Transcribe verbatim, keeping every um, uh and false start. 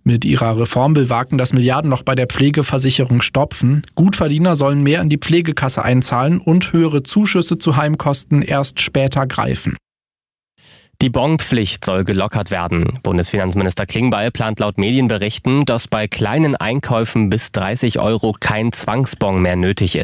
Mit ihrer Reform will Wagen das Milliardenloch bei der Pflegeversicherung stopfen. Gutverdiener sollen mehr in die Pflegekasse einzahlen und höhere Zuschüsse zu Heimkosten erst später greifen. Die Bonpflicht soll gelockert werden. Bundesfinanzminister Klingbeil plant laut Medienberichten, dass bei kleinen Einkäufen bis dreißig Euro kein Zwangsbon mehr nötig ist.